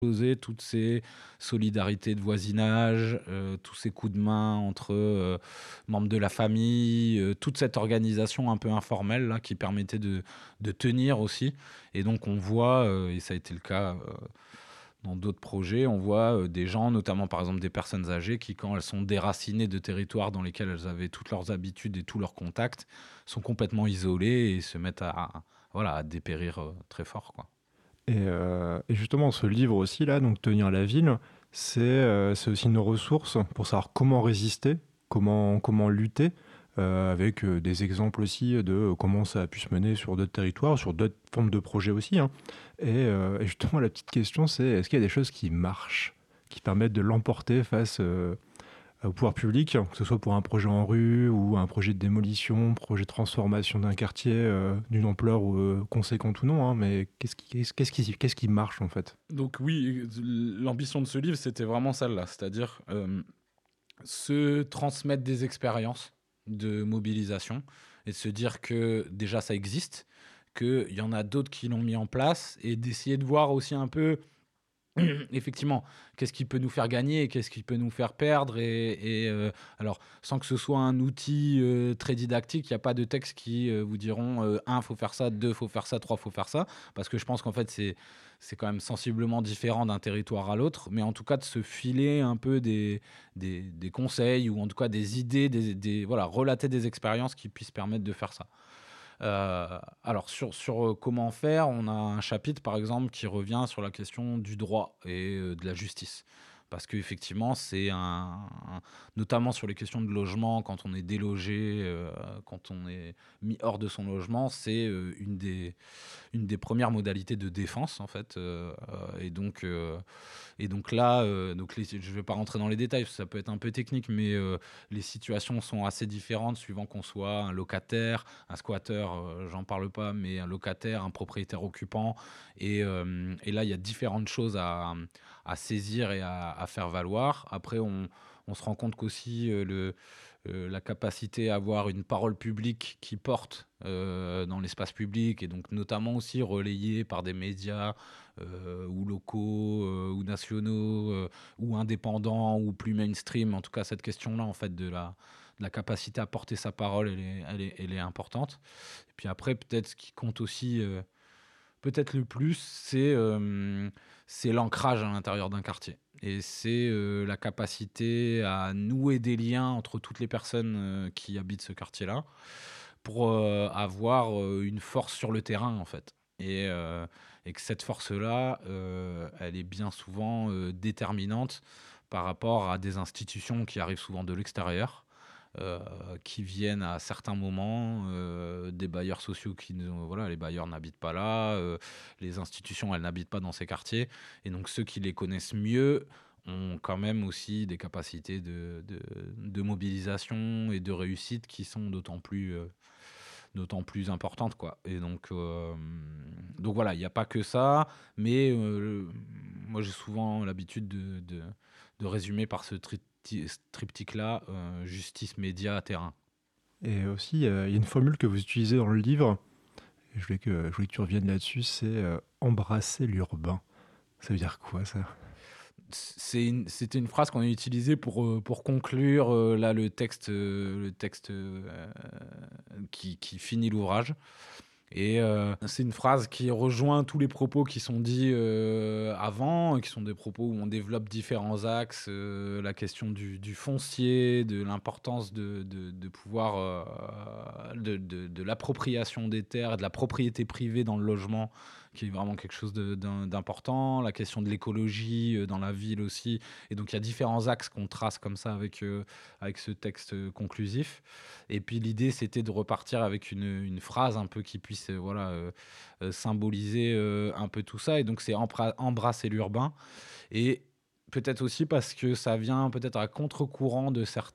exploser toutes ces solidarités de voisinage, tous ces coups de main entre membres de la famille, toute cette organisation un peu informelle là, qui permettait de tenir aussi. Et donc on voit, et ça a été le cas dans d'autres projets, on voit des gens, notamment par exemple des personnes âgées, qui quand elles sont déracinées de territoires dans lesquels elles avaient toutes leurs habitudes et tous leurs contacts, sont complètement isolées et se mettent voilà, à dépérir très fort, quoi. Et justement, ce livre aussi, là, donc Tenir la ville, c'est aussi une ressource pour savoir comment résister, comment lutter, avec des exemples aussi de comment ça a pu se mener sur d'autres territoires, sur d'autres formes de projets aussi, hein. Et justement, la petite question, c'est est-ce qu'il y a des choses qui marchent, qui permettent de l'emporter face au pouvoir public, que ce soit pour un projet en rue ou un projet de démolition, projet de transformation d'un quartier d'une ampleur conséquente ou non, hein, mais qu'est-ce qui marche en fait? Donc oui, l'ambition de ce livre, c'était vraiment celle-là, c'est-à-dire se transmettre des expériences de mobilisation et de se dire que déjà ça existe, qu'il y en a d'autres qui l'ont mis en place et d'essayer de voir aussi un peu effectivement, qu'est-ce qui peut nous faire gagner et qu'est-ce qui peut nous faire perdre alors sans que ce soit un outil, très didactique, il y a pas de texte qui, vous diront, 1 faut faire ça, 2 faut faire ça, 3 faut faire ça. Parce que je pense qu'en fait c'est quand même sensiblement différent d'un territoire à l'autre, mais en tout cas de se filer un peu des conseils ou en tout cas des idées, des voilà, relater des expériences qui puissent permettre de faire ça. Alors sur comment faire, on a un chapitre par exemple qui revient sur la question du droit et de la justice. Parce qu'effectivement, notamment sur les questions de logement, quand on est délogé, quand on est mis hors de son logement, c'est une des premières modalités de défense en fait. Et donc là, je ne vais pas rentrer dans les détails, parce que ça peut être un peu technique, mais les situations sont assez différentes suivant qu'on soit un locataire, un squatter, j'en parle pas, mais un locataire, un propriétaire occupant. Et là, il y a différentes choses à saisir et à faire valoir. Après, on se rend compte qu'aussi la capacité à avoir une parole publique qui porte dans l'espace public, et donc notamment aussi relayée par des médias ou locaux ou nationaux ou indépendants ou plus mainstream. En tout cas, cette question-là, en fait, de la capacité à porter sa parole, elle est importante. Et puis après, peut-être ce qui compte aussi, peut-être le plus, c'est l'ancrage à l'intérieur d'un quartier. Et c'est la capacité à nouer des liens entre toutes les personnes qui habitent ce quartier-là pour avoir une force sur le terrain, en fait. Et que cette force-là, elle est bien souvent déterminante par rapport à des institutions qui arrivent souvent de l'extérieur, heu, qui viennent à certains moments, des bailleurs sociaux voilà, les bailleurs n'habitent pas là, les institutions, elles n'habitent pas dans ces quartiers, et donc ceux qui les connaissent mieux ont quand même aussi des capacités de mobilisation et de réussite qui sont d'autant plus importantes, quoi. Et donc voilà, il y a pas que ça, mais moi j'ai souvent l'habitude de résumer par ce triptyque-là, justice, médias, terrain. Et aussi, il y a une formule que vous utilisez dans le livre, et je voulais que tu reviennes là-dessus, c'est embrasser l'urbain. Ça veut dire quoi ça? C'était une phrase qu'on a utilisée pour conclure là le texte qui finit l'ouvrage. Et c'est une phrase qui rejoint tous les propos qui sont dits avant, qui sont des propos où on développe différents axes, la question du foncier, de l'importance de pouvoir, de l'appropriation des terres, et de la propriété privée dans le logement, qui est vraiment quelque chose d'important, la question de l'écologie dans la ville aussi. Et donc il y a différents axes qu'on trace comme ça avec ce texte conclusif. Et puis l'idée, c'était de repartir avec une phrase un peu qui puisse voilà, symboliser un peu tout ça. Et donc c'est embrasser l'urbain. Et peut-être aussi parce que ça vient peut-être à contre-courant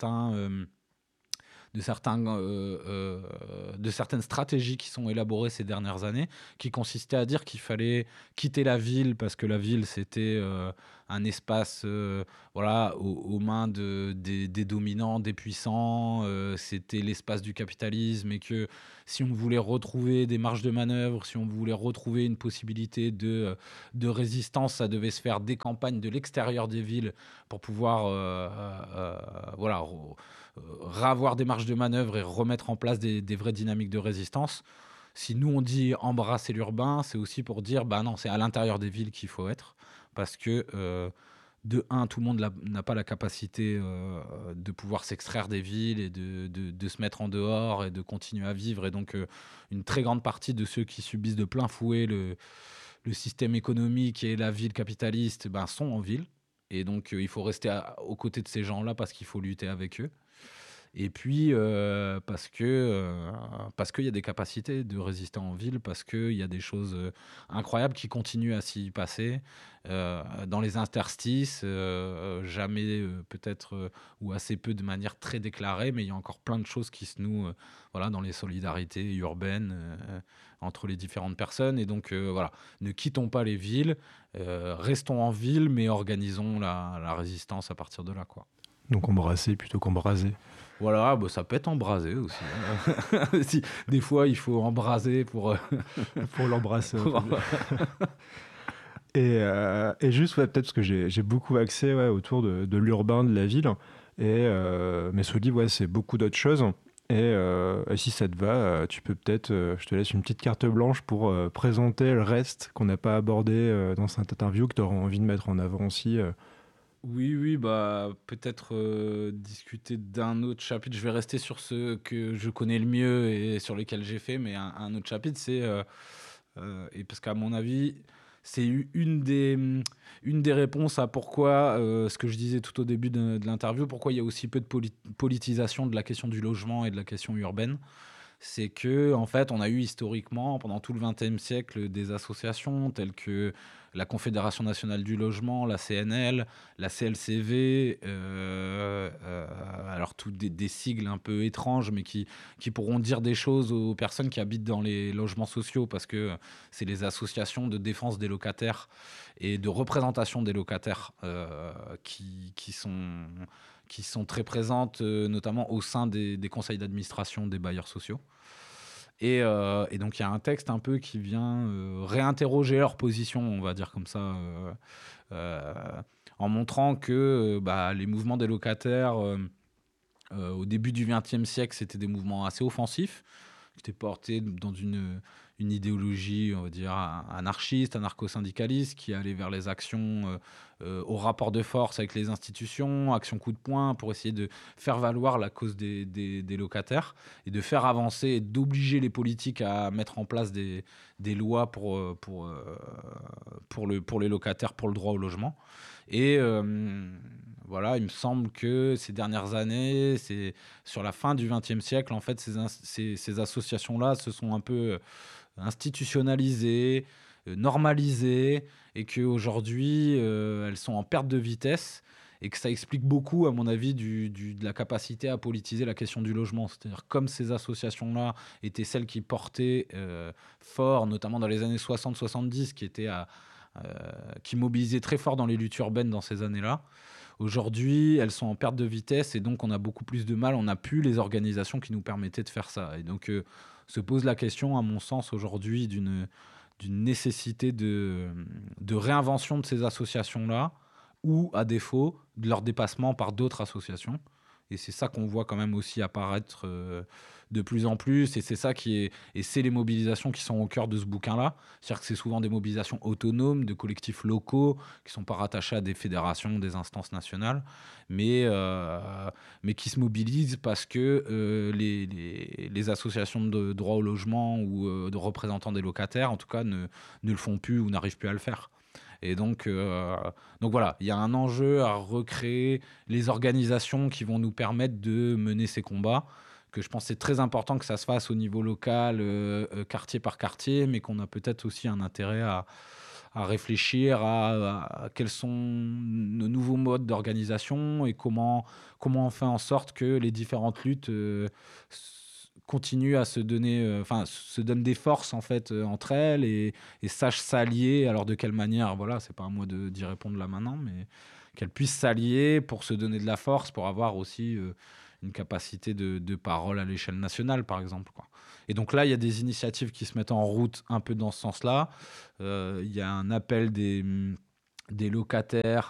de certaines stratégies qui sont élaborées ces dernières années, qui consistaient à dire qu'il fallait quitter la ville parce que la ville, c'était un espace voilà, aux mains des dominants, des puissants. C'était l'espace du capitalisme et que si on voulait retrouver des marges de manœuvre, si on voulait retrouver une possibilité de résistance, ça devait se faire des campagnes de l'extérieur des villes pour pouvoir voilà, ravoir des marges de manœuvre et remettre en place des vraies dynamiques de résistance. Si nous on dit embrasser l'urbain, c'est aussi pour dire bah non, c'est à l'intérieur des villes qu'il faut être parce que de un, tout le monde n'a pas la capacité de pouvoir s'extraire des villes et de se mettre en dehors et de continuer à vivre. Et donc, une très grande partie de ceux qui subissent de plein fouet le système économique et la ville capitaliste ben, sont en ville. Et donc, il faut rester aux côtés de ces gens-là parce qu'il faut lutter avec eux. Et puis, parce qu'il y a des capacités de résister en ville, parce qu'il y a des choses incroyables qui continuent à s'y passer dans les interstices, jamais peut-être ou assez peu de manière très déclarée, mais il y a encore plein de choses qui se nouent voilà, dans les solidarités urbaines entre les différentes personnes. Et donc, voilà, ne quittons pas les villes, restons en ville, mais organisons la résistance à partir de là, quoi. Donc embrasser plutôt qu'embraser. Voilà, bah, ça peut être embrasé aussi, hein. Si, des fois, il faut embraser pour... Pour l'embrasser. Et juste, ouais, peut-être parce que j'ai beaucoup axé autour de l'urbain, de la ville. Mais ce livre, ouais, c'est beaucoup d'autres choses. Et si ça te va, tu peux peut-être, je te laisse une petite carte blanche pour présenter le reste qu'on n'a pas abordé dans cette interview, que tu auras envie de mettre en avant aussi. Oui, oui, bah, peut-être discuter d'un autre chapitre. Je vais rester sur ceux que je connais le mieux et sur lesquels j'ai fait, mais un autre chapitre, c'est... et parce qu'à mon avis, c'est une des réponses à pourquoi, ce que je disais tout au début de l'interview, pourquoi il y a aussi peu de politisation de la question du logement et de la question urbaine. C'est que en fait, on a eu historiquement, pendant tout le XXe siècle, des associations telles que la Confédération nationale du logement, la CNL, la CLCV, alors tous des sigles un peu étranges, mais qui pourront dire des choses aux personnes qui habitent dans les logements sociaux, parce que c'est les associations de défense des locataires et de représentation des locataires qui sont très présentes, notamment au sein des conseils d'administration des bailleurs sociaux. Et donc, il y a un texte un peu qui vient réinterroger leur position, on va dire comme ça, euh, en montrant que bah, les mouvements des locataires, au début du XXe siècle, c'était des mouvements assez offensifs, qui étaient portés dans une idéologie, on va dire, anarchiste, anarcho-syndicaliste, qui allait vers les actions au rapport de force avec les institutions, actions coup de poing, pour essayer de faire valoir la cause des locataires et de faire avancer et d'obliger les politiques à mettre en place des lois pour les locataires, pour le droit au logement. Et voilà, il me semble que ces dernières années, c'est sur la fin du XXe siècle, en fait, ces associations-là se sont un peu institutionnalisées, normalisées, et qu'aujourd'hui, elles sont en perte de vitesse, et que ça explique beaucoup, à mon avis, de la capacité à politiser la question du logement. C'est-à-dire comme ces associations-là étaient celles qui portaient fort, notamment dans les années 60-70, qui mobilisaient très fort dans les luttes urbaines dans ces années-là. Aujourd'hui, elles sont en perte de vitesse et donc on a beaucoup plus de mal. On n'a plus les organisations qui nous permettaient de faire ça. Et donc se pose la question, à mon sens, aujourd'hui, d'une nécessité de réinvention de ces associations-là ou, à défaut, de leur dépassement par d'autres associations. Et c'est ça qu'on voit quand même aussi apparaître de plus en plus. Et c'est ça et c'est les mobilisations qui sont au cœur de ce bouquin-là. C'est-à-dire que c'est souvent des mobilisations autonomes, de collectifs locaux, qui ne sont pas rattachés à des fédérations, des instances nationales, mais qui se mobilisent parce que les associations de droit au logement ou de représentants des locataires, en tout cas, ne le font plus ou n'arrivent plus à le faire. Et donc voilà, il y a un enjeu à recréer les organisations qui vont nous permettre de mener ces combats, que je pense que c'est très important que ça se fasse au niveau local, quartier par quartier, mais qu'on a peut-être aussi un intérêt à réfléchir à quels sont nos nouveaux modes d'organisation et comment on fait en sorte que les différentes luttes continuent à se donner, enfin, se donnent des forces en fait, entre elles et sachent s'allier. Alors de quelle manière? Voilà, c'est pas à moi de d'y répondre là maintenant, mais qu'elles puissent s'allier pour se donner de la force, pour avoir aussi, une capacité de parole à l'échelle nationale, par exemple, quoi. Et donc là, il y a des initiatives qui se mettent en route un peu dans ce sens-là. Il y a un appel des locataires,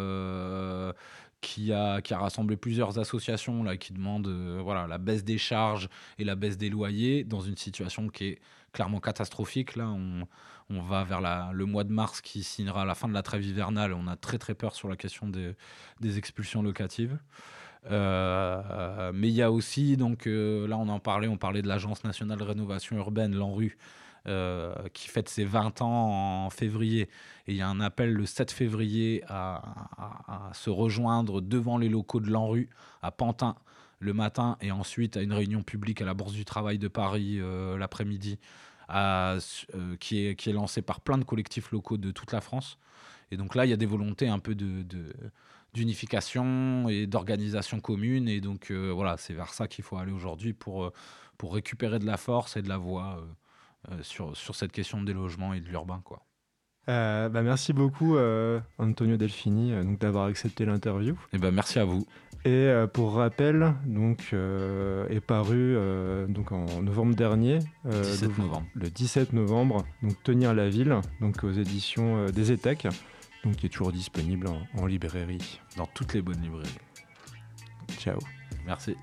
qui a rassemblé plusieurs associations là, qui demandent voilà, la baisse des charges et la baisse des loyers dans une situation qui est clairement catastrophique. Là, on va vers le mois de mars qui signera la fin de la trêve hivernale. On a très très peur sur la question des expulsions locatives. Mais il y a aussi, donc là on parlait de l'Agence nationale de rénovation urbaine, l'ANRU, qui fête ses 20 ans en février. Et il y a un appel le 7 février à se rejoindre devant les locaux de l'ANRU à Pantin le matin et ensuite à une réunion publique à la Bourse du Travail de Paris l'après-midi, qui est lancée par plein de collectifs locaux de toute la France. Et donc là, il y a des volontés un peu d'unification et d'organisation commune. Et donc voilà, c'est vers ça qu'il faut aller aujourd'hui pour récupérer de la force et de la voix sur cette question des logements et de l'urbain, quoi. Merci beaucoup Antonio Delfini donc d'avoir accepté l'interview. Et ben merci à vous. Et pour rappel, donc est paru donc en novembre dernier, 17 novembre. le 17 novembre, donc Tenir la ville, donc aux éditions des ETEC, donc qui est toujours disponible en librairie. Dans toutes les bonnes librairies. Ciao. Merci.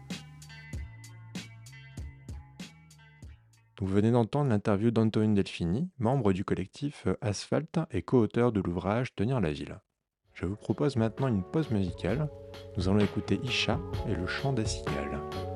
Vous venez d'entendre l'interview d'Antonio Delfini, membre du collectif Asphalt et co-auteur de l'ouvrage Tenir la ville. Je vous propose maintenant une pause musicale. Nous allons écouter Isha et le chant des cigales.